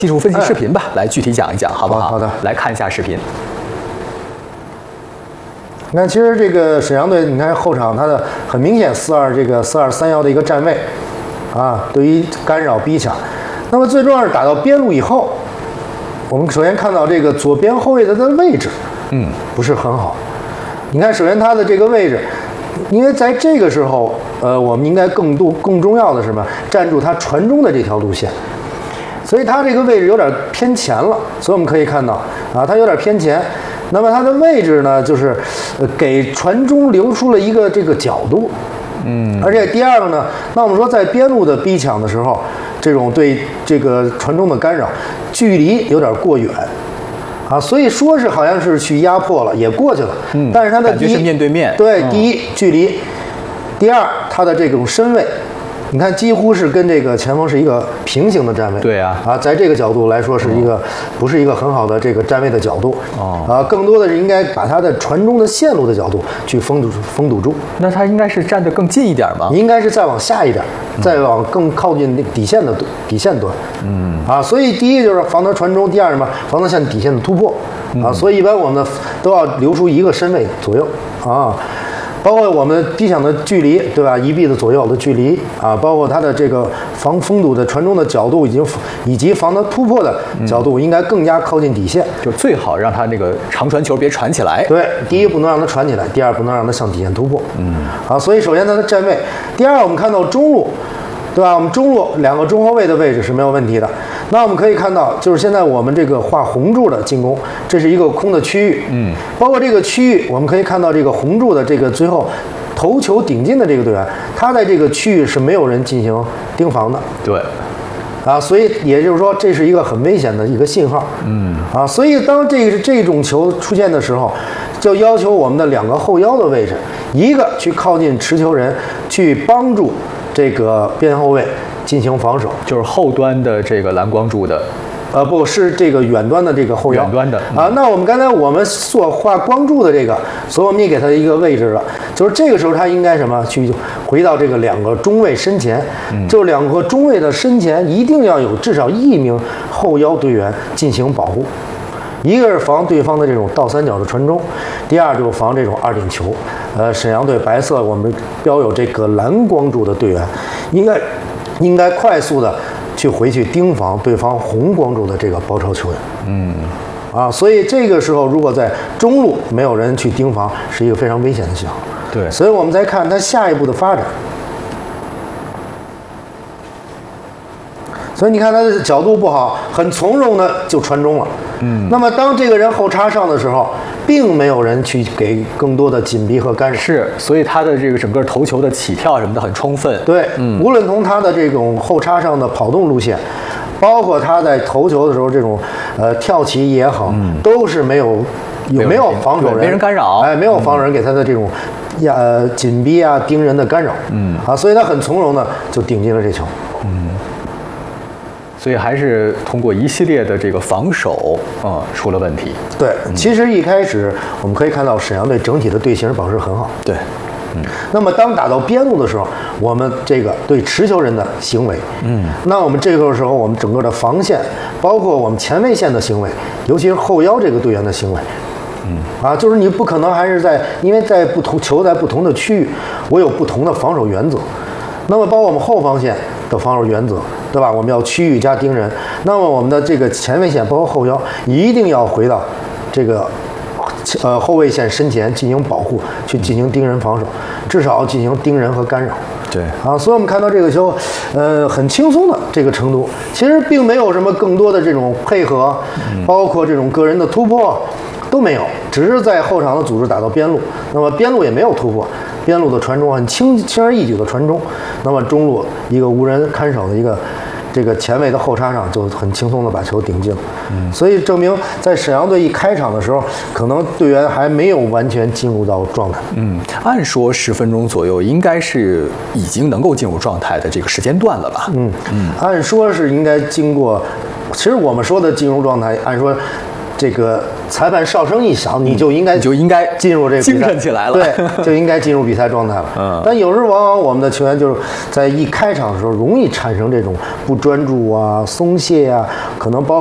技术分析视频吧，来具体讲一讲，好不好？ 好的， 来看一下视频。 你看，其实这个沈阳队，你看后场他的很明显4-2-3-1的一个站位，啊，对于干扰逼抢。那么最重要是打到边路以后，我们首先看到这个左边后卫的位置，不是很好。你看，首先他的这个位置，因为在这个时候，我们应该更重要的是什么？站住他传中的这条路线。所以他这个位置有点偏前了，所以我们可以看到啊，他有点偏前。那么他的位置呢，就是给传中留出了一个这个角度。而且第二个呢，那我们说在边路的逼抢的时候，这种对这个传中的干扰，距离有点过远。啊，所以说是好像是去压迫了，也过去了。但是他的感觉是面对面。 对，第一距离，第二他的这种身位。你看，几乎是跟这个前锋是一个平行的站位。 对啊， 在这个角度来说，是一个不是一个很好的这个站位的角度。更多的是应该把他的传中的线路的角度去封堵住。 那他应该是站得更近一点吗？ 应该是再往下一点，再往更靠近底线端。所以第一就是防他传中，第二什么？防他向底线的突破。所以一般我们都要留出一个身位左右啊。包括我们逼抢的距离，对吧？一臂的左右的距离啊，包括它的这个防封堵的传中的角度，以及防它突破的角度，应该更加靠近底线。 就最好让它那个长传球别传起来。 对，第一不能让它传起来，第二不能让它向底线突破。所以首先它的站位，第二我们看到中路，对吧？我们中路两个中后卫的位置是没有问题的。那我们可以看到，就是现在我们这个画红柱的进攻，这是一个空的区域。包括这个区域，我们可以看到这个红柱的这个最后头球顶进的这个队员，他在这个区域是没有人进行盯防的。 对。 所以也就是说，这是一个很危险的一个信号。所以当这种球出现的时候，就要求我们的两个后腰的位置，一个去靠近持球人，去帮助这个边后卫进行防守， 就是后端的这个蓝光柱的， 不是这个远端的这个后腰， 远端的那我们刚才我们所画光柱的这个，所以我们也给他一个位置了，就是这个时候他应该什么去回到这个两个中卫身前，就两个中卫的身前一定要有至少一名后腰队员进行保护。一个是防对方的这种倒三角的传中，第二就是防这种2点球。沈阳队白色我们标有这个蓝光柱的队员，应该快速的去回去盯防对方红光柱的这个包抄球员。所以这个时候如果在中路没有人去盯防，是一个非常危险的信号。 对， 所以我们再看他下一步的发展。所以你看他的角度不好，很从容的就传中了。那么当这个人后插上的时候，并没有人去给更多的紧逼和干扰。 是，所以他的这个整个头球的起跳什么的很充分。 对，无论从他的这种后插上的跑动路线，包括他在头球的时候这种跳起也好，都是没有防守人， 没人干扰， 没有防守人给他的这种紧逼啊盯人的干扰。所以他很从容的就顶进了这球。 所以还是通过一系列的这个防守，出了问题。 对，其实一开始我们可以看到沈阳队整体的队形保持很好。 对， 那么当打到边路的时候，我们这个对持球人的行为，那我们这个时候我们整个的防线，包括我们前卫线的行为，尤其是后腰这个队员的行为，就是你不可能还是因为在球在不同的区域，我有不同的防守原则。那么包括我们后防线的防守原则，对吧？我们要区域加盯人。那么我们的这个前卫线包括后腰一定要回到这个后卫线身前进行保护，去进行盯人防守，至少进行盯人和干扰。 对所以我们看到这个球，很轻松的这个程度，其实并没有什么更多的这种配合，包括这种个人的突破都没有，只是在后场的组织打到边路，那么边路也没有突破。边路的传中很轻而易举的传中，那么中路一个无人看守的一个这个前卫的后插上就很轻松的把球顶进了。所以证明在沈阳队一开场的时候，可能队员还没有完全进入到状态。 按说10分钟左右应该是已经能够进入状态的这个时间段了吧？按说是应该经过，其实我们说的进入状态，按说这个裁判哨声一响，你就应该进入这个比赛精神起来了， 对，就应该进入比赛状态了。但有时往往我们的球员就是在一开场的时候容易产生这种不专注啊、松懈啊，可能包